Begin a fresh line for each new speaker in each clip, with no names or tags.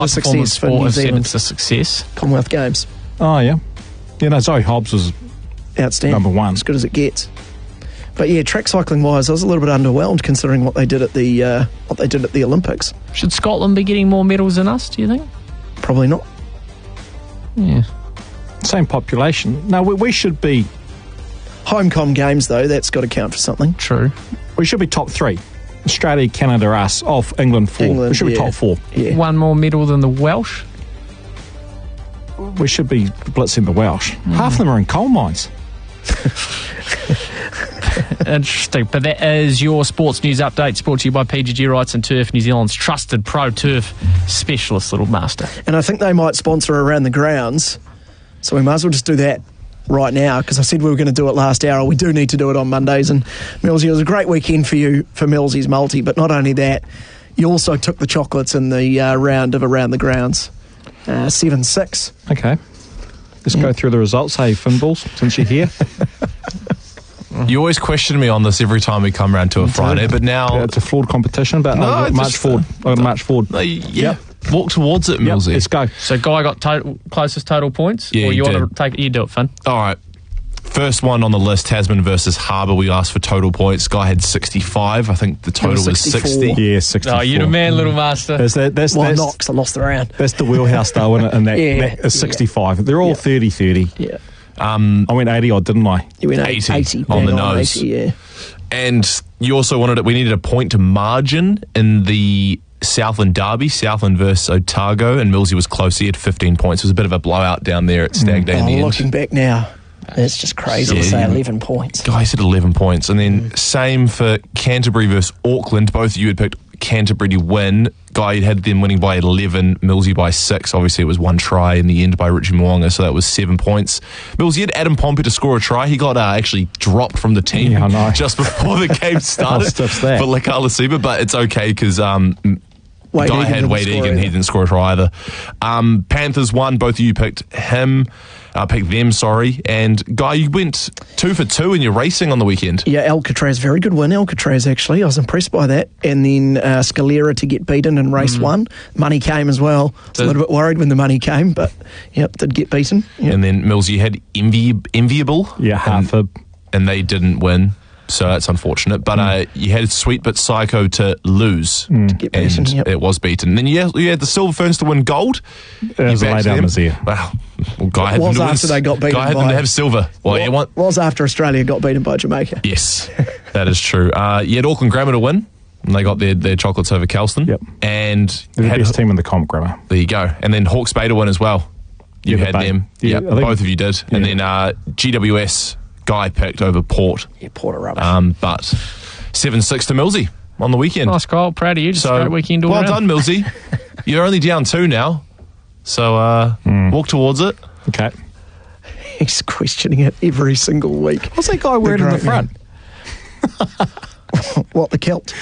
success for New Zealand.
It's a success.
Commonwealth Games.
Oh, yeah. Yeah, no, Zoe Hobbs was
Outstanding.
number one.
As good as it gets. But yeah, track cycling wise, I was a little bit underwhelmed considering what they did at the Olympics.
Should Scotland be getting more medals than us, do you think?
Probably not.
Yeah.
Same population. No, we should be...
Homecom games, though, that's got to count for something.
True.
We should be top three. Australia, Canada, us. Off England, four. We should be top four.
Yeah.
One more medal than the Welsh?
We should be blitzing the Welsh. Half of them are in coal mines.
Interesting. But that is your sports news update, brought to you by PGG Wrights and Turf, New Zealand's trusted pro turf specialist, Little Master.
And I think they might sponsor Around the Grounds, so we might as well just do that right now, because I said we were going to do it last hour. We do need to do it on Mondays. And Millsy, it was a great weekend for you for Millsy's multi, but not only that, you also took the chocolates in the round of Around the Grounds. 7-6.
Okay. Let's go through the results. Hey, Finballs, since you're here.
You always question me on this every time we come around to a Friday, but now...
Yeah, it's a flawed competition, but march forward. March forward.
Yeah. Walk towards it, Millsy.
Let's go.
So Guy got closest total points?
Yeah,
or you
he
want
did.
to take it? You do it, Finn.
All right. First one on the list, Tasman versus Harbour. We asked for total points. Guy had 65. I think the total was 60.
Yeah, 64.
Oh, you're the man, Little Master.
That's
Knocks, I lost the round.
That's the wheelhouse, though, and that
Yeah.
is 65. They're all 30-30.
Yeah.
I went 80 odd, didn't I?
You went
80
80
on the
bang
nose.
80, yeah.
And you also we needed a point to margin in the Southland Derby, Southland versus Otago, and Millsy was close. He had 15 points. It was a bit of a blowout down there at Stag Day in the end.
Looking back now, it's just crazy to say 11 points.
Guys had 11 points. And then same for Canterbury versus Auckland. Both of you had picked Canterbury to win. Guy had them winning by 11, Millsy by 6. Obviously, it was one try in the end by Richie Mwanga, so that was 7 points. Millsy had Adam Pompey to score a try. He got actually dropped from the team just before the game started for Lekalasiba, but it's okay because Guy had Wade Egan. He didn't score a try either. Panthers won. Both of you picked them, and Guy, you went 2 for 2 in your racing on the weekend.
Yeah, Alcatraz, very good win, Alcatraz, actually. I was impressed by that. And then Scalera to get beaten in race 1. Money came as well. I was a little bit worried when the money came, but did get beaten. Yep.
And then Mills, you had Enviable.
Yeah, Hartford.
And they didn't win. So that's unfortunate. But you had Sweet But Psycho to lose.
To get beaten,
and it was beaten. Then you had the Silver Ferns to win gold.
It was a lay down there.
Wow. Well, Guy had them to
after they got beaten
Guy had them to have silver. Well,
was after Australia got beaten by Jamaica.
Yes, that is true. You had Auckland Grammar to win. And they got their chocolates over Kelston.
Yep.
And
they're the best team in the comp, Grammar.
There you go. And then Hawke's Bay to win as well. You had them.
Yeah,
both of you did. Yeah. And then GWS... Guy picked over Port.
Yeah, Port are rubbish.
But 7-6 to Millsy on the weekend.
Nice, Kyle. Proud of you. Just a great weekend all
well
around.
done, Millsy. You're only down 2 now. So walk towards it.
Okay.
He's questioning it every single week.
What's that guy wearing in the front?
What, the kilt?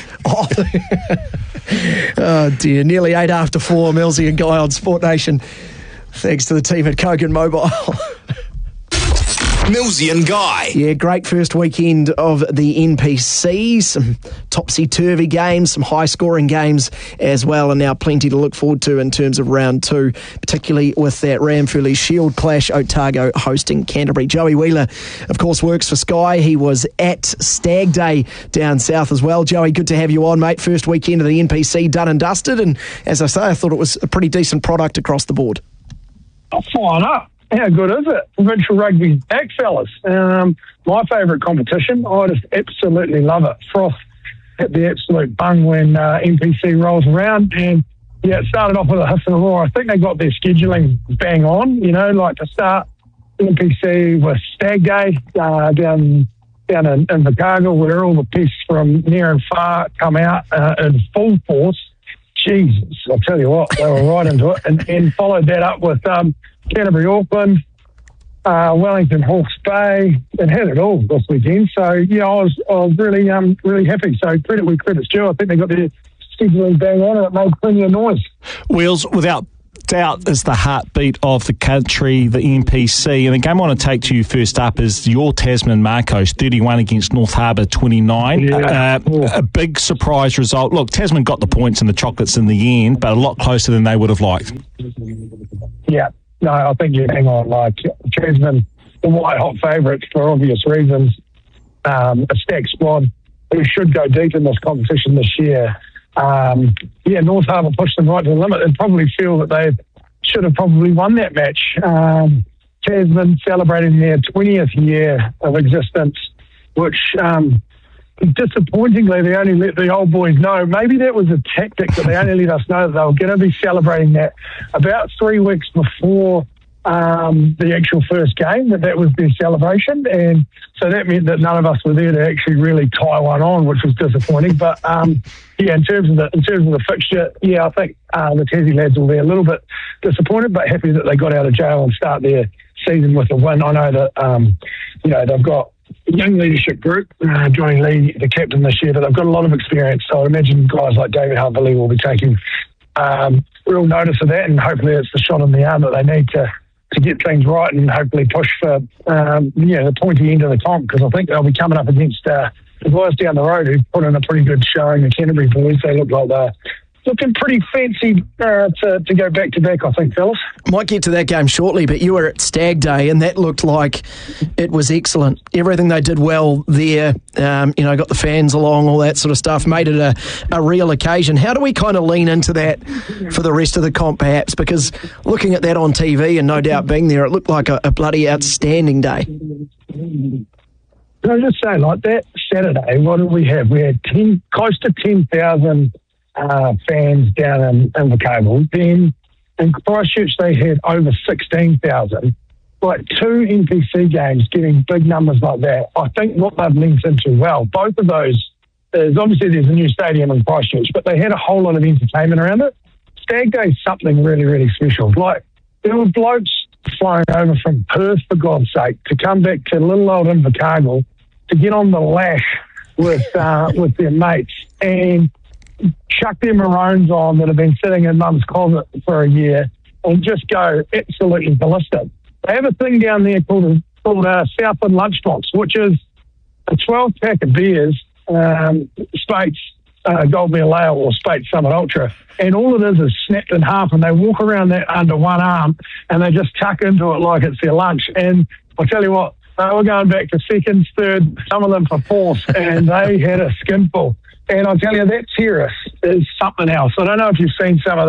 Oh, dear. Nearly 8 after 4, Millsy and Guy on Sport Nation. Thanks to the team at Kogan Mobile.
Millsy and Guy.
Yeah, great first weekend of the NPC. Some topsy-turvy games, some high-scoring games as well, and now plenty to look forward to in terms of round 2, particularly with that Ramfurly Shield clash, Otago hosting Canterbury. Joey Wheeler, of course, works for Sky. He was at Stag Day down south as well. Joey, good to have you on, mate. First weekend of the NPC done and dusted, and as I say, I thought it was a pretty decent product across the board.
I'll fire up. How good is it? Provincial rugby's back, fellas. My favourite competition. I just absolutely love it. Froth at the absolute bung when NPC rolls around. And, it started off with a hiss and a roar. I think they got their scheduling bang on, like to start NPC with Stag Day down in Chicago, where all the pests from near and far come out in full force. Jesus, I'll tell you what, they were right into it. And followed that up with Canterbury, Auckland, Wellington, Hawke's Bay, and had it all this weekend. So, I was really happy. So credit where credit's due. I think they got their scheduling bang on and it made plenty of noise.
Wheels, without doubt is the heartbeat of the country, the NPC. And the game I want to take to you first up is your Tasman Marcos, 31 against North Harbour 29.
Yeah.
A big surprise result. Look, Tasman got the points and the chocolates in the end, but a lot closer than they would have liked.
Yeah, no, I think you hang on. Like, Tasman, the white-hot favourites for obvious reasons. A stacked squad who should go deep in this competition this year. North Harbour pushed them right to the limit and probably feel that they should have probably won that match. Tasman celebrating their 20th year of existence, which disappointingly they only let the old boys know. Maybe that was a tactic, but they only let us know that they were going to be celebrating that about 3 weeks before the actual first game, that was their celebration, and so that meant that none of us were there to actually really tie one on, which was disappointing. But in terms of the fixture, I think the Tassie lads will be a little bit disappointed, but happy that they got out of jail and start their season with a win. I know that they've got a young leadership group joining Lee, the captain, this year, but they've got a lot of experience. So I imagine guys like David Hartley will be taking real notice of that, and hopefully it's the shot in the arm that they need to get things right and hopefully push for the pointy end of the comp, because I think they'll be coming up against the guys down the road who put in a pretty good showing. The Canterbury boys, they look like they're looking pretty fancy to go back-to-back, I think, fellas.
Might get to that game shortly, but you were at Stag Day, and that looked like it was excellent. Everything they did well there, got the fans along, all that sort of stuff, made it a real occasion. How do we kind of lean into that for the rest of the comp, perhaps? Because looking at that on TV, and no doubt being there, it looked like a bloody outstanding day.
Can I just say, like that Saturday, what did we have? We had close to 10,000 fans down in Invercargill. Then in Christchurch they had over 16,000. Like, 2 NPC games getting big numbers like that, I think what they've linked into well, both of those is obviously there's a new stadium in Christchurch, but they had a whole lot of entertainment around it. Stag Day's something really, really special. Like, there were blokes flying over from Perth, for God's sake, to come back to little old Invercargill to get on the lash with their mates and chuck their maroons on that have been sitting in mum's closet for a year and just go absolutely ballistic. They have a thing down there called Southland Lunchbox, which is a 12-pack of beers, Speight's Gold Medal Ale or Speight's Summit Ultra, and all it is snapped in half, and they walk around that under one arm and they just tuck into it like it's their lunch. And I'll tell you what, they were going back to seconds, third, some of them for fourth, and they had a skinful. And I'll tell you, that terrace is something else. I don't know if you've seen some of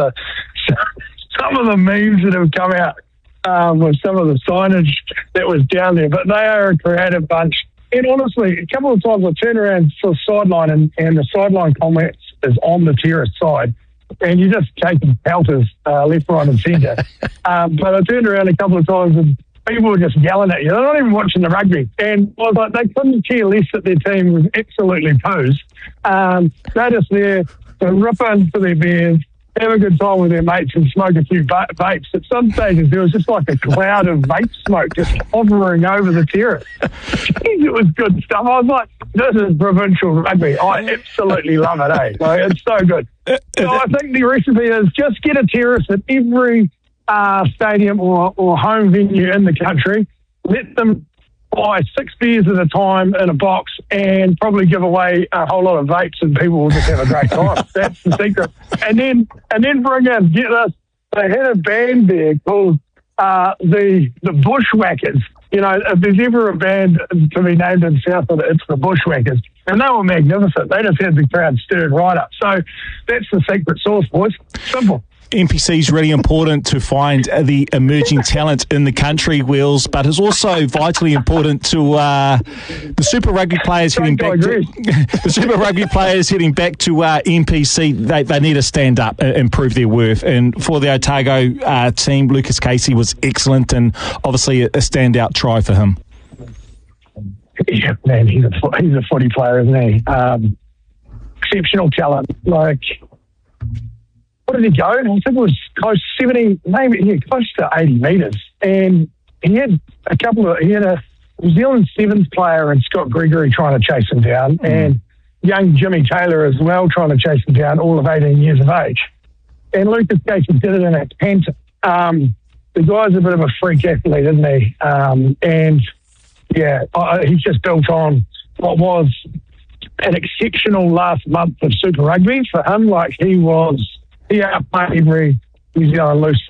the memes that have come out with some of the signage that was down there, but they are a creative bunch. And honestly, a couple of times I turned around to the sideline, and the sideline comments is on the terrace side, and you're just taking pelters left, right and centre. But I turned around a couple of times and people were just yelling at you. They're not even watching the rugby. And I was like, they couldn't care less that their team was absolutely posed. They're just there to rip in for their beers, have a good time with their mates and smoke a few vapes. At some stages, there was just like a cloud of vape smoke just hovering over the terrace. Jeez, it was good stuff. I was like, this is provincial rugby. I absolutely love it, eh? Like, it's so good. So I think the recipe is just get a terrace at every stadium or home venue in the country. Let them buy 6 beers at a time in a box and probably give away a whole lot of vapes, and people will just have a great time. That's the secret. And then bring in, get this, they had a band there called the Bushwhackers. You know, if there's ever a band to be named in Southland, it's the Bushwhackers. And they were magnificent. They just had the crowd stirred right up. So that's the secret sauce, boys. Simple.
NPC is really important to find the emerging talent in the country, Wheels, but it's also vitally important to the Super Rugby players heading back to the Super Rugby players heading back to NPC. They need to stand up and prove their worth. And for the Otago team, Lucas Casey was excellent, and obviously a standout try for him.
Yeah, man, he's a footy player, isn't he? Exceptional talent. Like, what did he go? I think it was close 70, maybe close to 80 metres. And he had a New Zealand Sevens player and Scott Gregory trying to chase him down, and young Jimmy Taylor as well trying to chase him down, all of 18 years of age. And Lucas Casey did it in a canter. The guy's a bit of a freak athlete, isn't he? And yeah, he's just built on what was an exceptional last month of Super Rugby for him. Like he outplayed every New Zealand loose